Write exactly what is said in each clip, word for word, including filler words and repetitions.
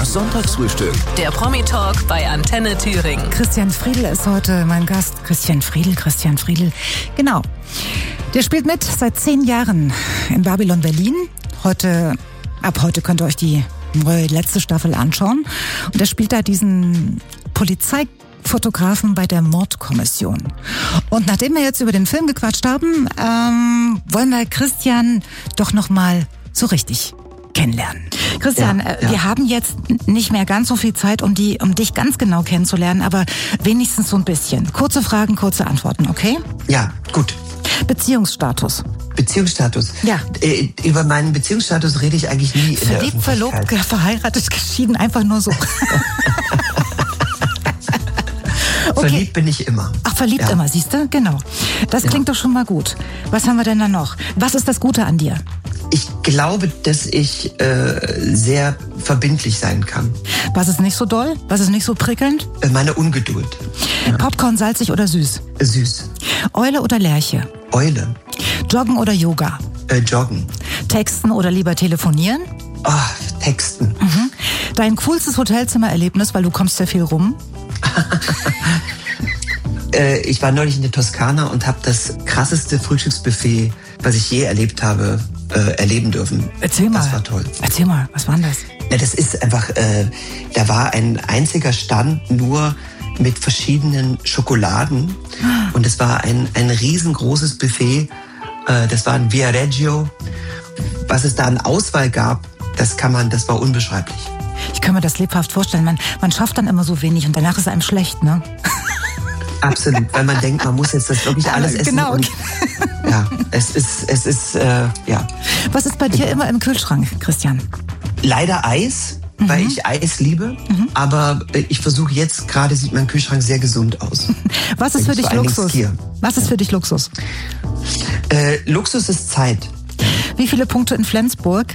Das Sonntagsfrühstück. Der Promi-Talk bei Antenne Thüringen. Christian Friedl ist heute mein Gast. Christian Friedl, Christian Friedl. Genau. Der spielt mit seit zehn Jahren in Babylon Berlin. Heute, ab heute könnt ihr euch die neue letzte Staffel anschauen. Und er spielt da diesen Polizeifotografen bei der Mordkommission. Und nachdem wir jetzt über den Film gequatscht haben, ähm, wollen wir Christian doch nochmal so richtig kennenlernen. Christian, ja, ja. wir haben jetzt nicht mehr ganz so viel Zeit, um, die, um dich ganz genau kennenzulernen, aber wenigstens so ein bisschen. Kurze Fragen, kurze Antworten, okay? Ja, gut. Beziehungsstatus. Beziehungsstatus? Ja. Äh, über meinen Beziehungsstatus rede ich eigentlich nie in der Verliebt, verlobt, verheiratet, geschieden, einfach nur so. Okay. Verliebt bin ich immer. Ach, verliebt ja. immer, siehst du? Genau. Das klingt ja. doch schon mal gut. Was haben wir denn da noch? Was ist das Gute an dir? Ich glaube, dass ich äh, sehr verbindlich sein kann. Was ist nicht so doll? Was ist nicht so prickelnd? Äh, meine Ungeduld. Ja. Popcorn salzig oder süß? Äh, süß. Eule oder Lerche? Eule. Joggen oder Yoga? Äh, joggen. Texten oder lieber telefonieren? Oh, texten. Mhm. Dein coolstes Hotelzimmererlebnis, weil du kommst ja viel rum? äh, ich war neulich in der Toskana und habe das krasseste Frühstücksbuffet, was ich je erlebt habe, äh, erleben dürfen. Erzähl mal. Das war toll. Erzähl mal, was war denn das? Ja, das ist einfach, äh, da war ein einziger Stand nur mit verschiedenen Schokoladen ah. und es war ein, ein riesengroßes Buffet. Äh, das war ein Viareggio. Was es da an Auswahl gab, das kann man, das war unbeschreiblich. Ich kann mir das lebhaft vorstellen. Man, man schafft dann immer so wenig und danach ist einem schlecht, ne? Absolut, weil man denkt, man muss jetzt das wirklich alles essen. Genau. Und, ja, es ist, es ist, äh, ja. Was ist bei dir immer im Kühlschrank, Christian? Leider Eis, mhm. weil ich Eis liebe. Mhm. Aber ich versuche jetzt, gerade sieht mein Kühlschrank sehr gesund aus. Was ist für dich Luxus? Was ist für dich Luxus? Äh, Luxus ist Zeit. Wie viele Punkte in Flensburg?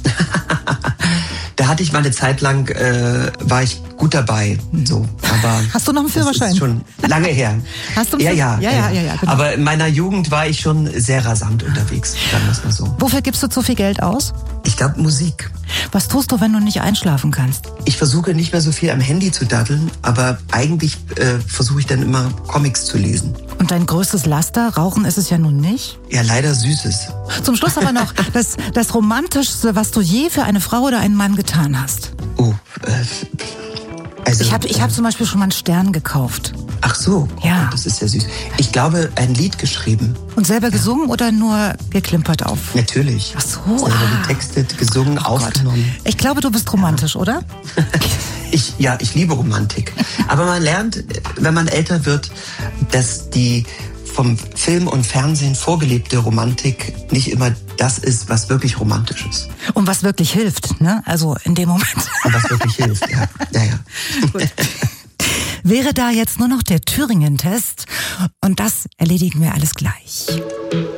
Da hatte ich mal eine Zeit lang, äh, war ich gut dabei. So, aber hast du noch einen Führerschein? Das ist schon lange her. Hast du einen ja, ja, ja, ja, ja, ja, genau. Aber in meiner Jugend war ich schon sehr rasant unterwegs, sagen wir es mal so. Wofür gibst du zu viel Geld aus? Ich glaube Musik. Was tust du, wenn du nicht einschlafen kannst? Ich versuche nicht mehr so viel am Handy zu daddeln, aber eigentlich äh, versuche ich dann immer Comics zu lesen. Und dein größtes Laster, Rauchen ist es ja nun nicht? Ja, leider Süßes. Zum Schluss aber noch das, das Romantischste, was du je für eine Frau oder einen Mann getan hast. Oh, äh, also... Ich habe ich hab zum Beispiel schon mal einen Stern gekauft. Ach so, ja. Oh, das ist ja süß. Ich glaube, ein Lied geschrieben. Und selber ja. gesungen oder nur geklimpert auf? Natürlich. Ach so, selber ah. getextet, gesungen, oh aufgenommen. Gott. Ich glaube, du bist romantisch, ja. oder? ich, ja, ich liebe Romantik. Aber man lernt, wenn man älter wird, dass die vom Film und Fernsehen vorgelebte Romantik nicht immer das ist, was wirklich romantisch ist. Und was wirklich hilft, ne? Also in dem Moment. Und was wirklich hilft, ja. Ja, ja. Gut. Wäre da jetzt nur noch der Thüringen-Test und das erledigen wir alles gleich.